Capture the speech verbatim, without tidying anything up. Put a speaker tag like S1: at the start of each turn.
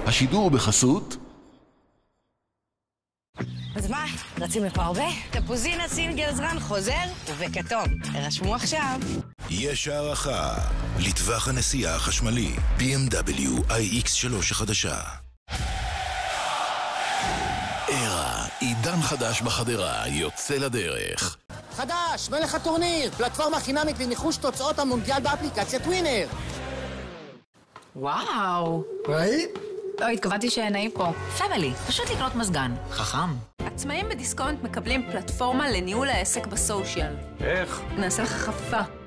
S1: השידור בחסות...
S2: אז מה, רצים לפה הרבה? תפוזינה סינגל זרן חוזר ובכתום. הרשמו עכשיו.
S3: יש הערכה לטווח הנסיעה החשמלי בי אם דאבליו איי אקס שלוש החדשה.
S1: ערה, עידן חדש בחדרה, יוצא לדרך.
S4: חדש, מלך הטורניר, פלטפורמה חינמית לניחוש תוצאות המונדיאל באפליקציית ווינר.
S5: וואו.
S4: ראית?
S5: לא, התכוונתי שנעים פה. פמילי, פשוט לקנות מזגן. חכם.
S6: עצמאים בדיסקונט מקבלים פלטפורמה לניהול העסק בסושיאל.
S7: איך?
S6: נעשה לך חפיפה.